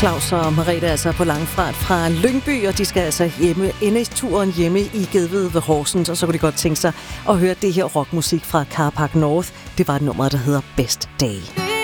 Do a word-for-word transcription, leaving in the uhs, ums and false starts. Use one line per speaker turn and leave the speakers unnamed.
Claus og Merete er altså på langfart fra Lyngby, og de skal altså hjemme, ende turen hjemme i Gedved ved Horsens, og så kunne de godt tænke sig at høre det her rockmusik fra Car Park North. Det var et nummer, der hedder Best Day.